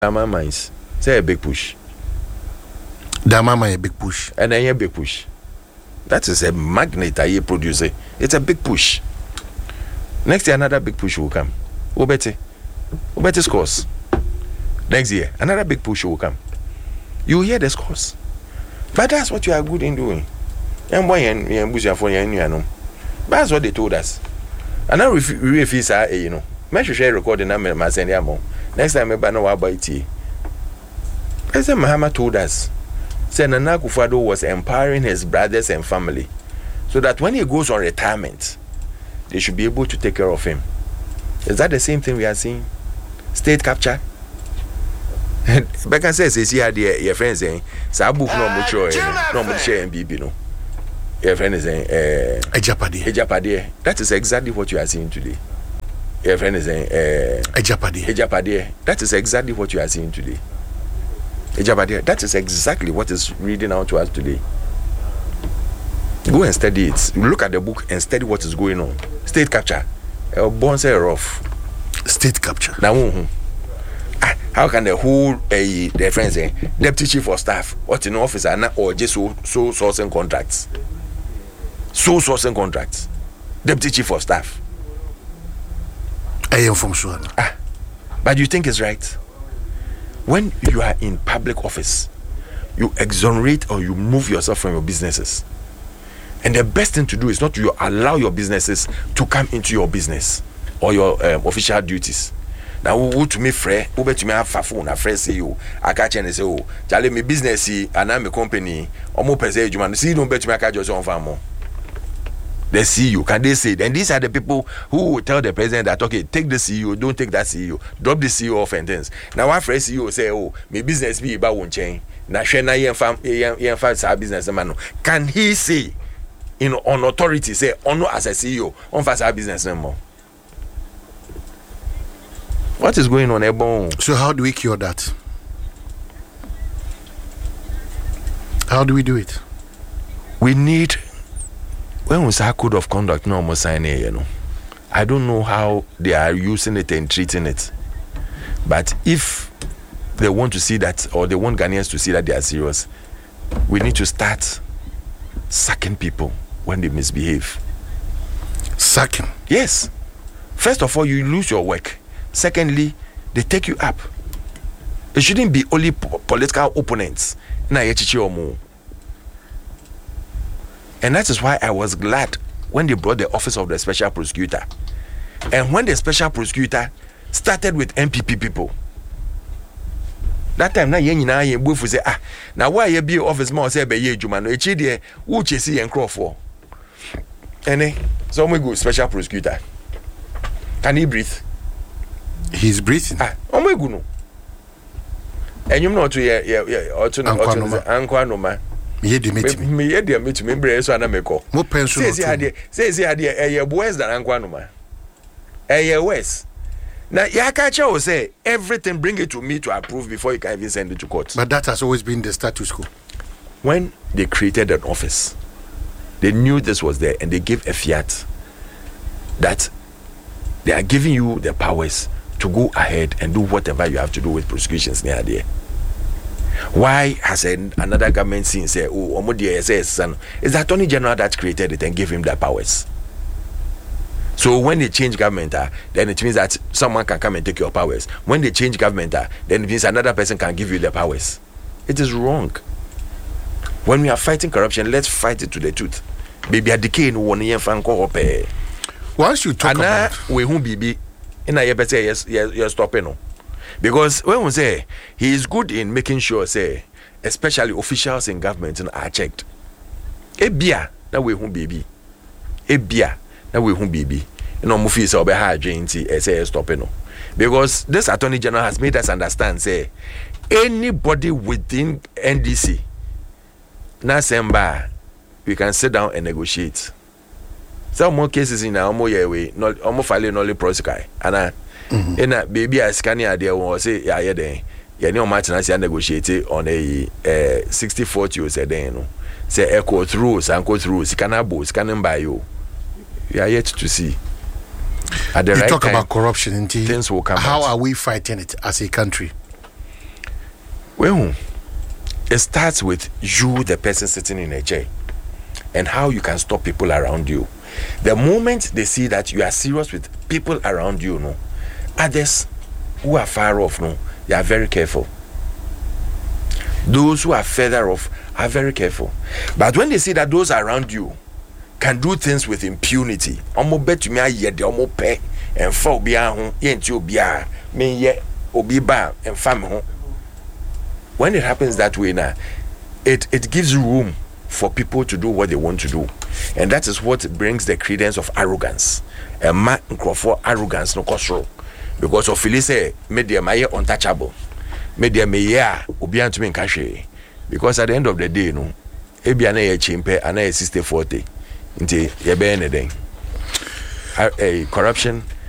Dama mines. Say a big push. Dama a big push. And then a big push. That is a magnet I produce. It's a big push. Next year, another big push will come. Ubeti scores. Next year, another big push will come. You hear the scores. But that's what you are good in doing. That's what they told us. And now refuse make sure you record the number next time I know about it. President Mahama told us Nana Akufo-Addo was empowering his brothers and family so that when he goes on retirement, they should be able to take care of him. Is that the same thing we are seeing? State capture? Becca says, "See how your friend saying, Sabu no much share and BB no." Your friend is saying, Ejapade. That is exactly what you are seeing today. Your friend is saying, Ejapade. That is exactly what you are seeing today. Ejapade. That is exactly what is reading out to us today. Go and study it. Look at the book and study what is going on. State capture. Born say rough. State capture. Now, how can the whole their friends say deputy chief of staff, what in officer or just so sourcing contracts? So sourcing contracts. Deputy chief of staff. I am from Suana. But you think it's right? When you are in public office, you exonerate or you move yourself from your businesses. And the best thing to do is not to allow your businesses to come into your business or your official duties. Now, who to me free, who bet to me have phone, a friend say you, I catch and say, oh, Charlie, me business, and I'm a company, or more per se, you man, see, don't bet me, I catch your own farm. The CEO, can they say? And these are the people who will tell the president that, okay, take the CEO, don't take that CEO, drop the CEO off and things. Now, one friend CEO say, oh, my business be about one chain. Now, Shena, yen farm business man. Can he say, on authority, say, honor as a CEO, on fast our business no more? What is going on, Ebon? So how do we cure that? How do we do it? We need, when we say code of conduct, no more sign here, I don't know how they are using it and treating it. But if they want to see that, or they want Ghanaians to see that they are serious, we need to start sacking people when they misbehave. Sacking? Yes. First of all, you lose your work. Secondly, they take you up. It shouldn't be only political opponents. And that is why I was glad when they brought the office of the special prosecutor. And when the special prosecutor started with MPP people, that time, now both say, now why you be office more say be ye juma no echi de who chase and crawl for. And so we go special prosecutor. Can he breathe? He's breathing. Oh my goodness. And you know to Anquanoma. Me bre so anameko. Mo pension. Say worse than Anquanoma. Worse. Now Yakacha will say everything, bring it to me to approve before you can even send it to court. But that has always been the status quo. When they created an office, they knew this was there and they gave a fiat that they are giving you the powers to go ahead and do whatever you have to do with prosecutions near there. Why has another government seen say, oh, it's the Attorney General that created it and gave him the powers? So when they change government, then it means that someone can come and take your powers. When they change government, then it means another person can give you the powers. It is wrong. When we are fighting corruption, let's fight it to the tooth. Baby, a decay no one year fan ko hope. Once you talk about we who baby, and I better yes stopping no. Because when we say he is good in making sure, say, especially officials in government are checked. Ebia na we who baby. Ebia na we who baby. You know, Mufi say obe ha adwenti say stopping no. Because this Attorney General has made us understand, say, anybody within NDC, na semba, we can sit down and negotiate. Some more cases in our way, not almost filing only prosecute. And in baby, I scan idea or say, yeah, then, yeah, no matter as I negotiate on a 60-40, say, then, say, echo through, and go through, scanning by you. We are yet to see. At the you right talk time, about corruption, indeed. Things will come How out. Are we fighting it as a country? Well, it starts with you, the person sitting in a chair, and how you can stop people around you. The moment they see that you are serious with people around you, no, others who are far off, no, they are very careful. Those who are further off are very careful. But when they see that those around you can do things with impunity, omo bet me aye de omo pe and fa obi ahun ye nti obi a me ye obi ba and fa me ho. When it happens that way now, it gives room for people to do what they want to do, and that is what brings the credence of arrogance. A man for arrogance no control, because of Philise media may untouchable, media may obi antumi nkahwe, because at the end of the day no ebi ana ye chimpe ana ye 60-40 nti ye be ne den corruption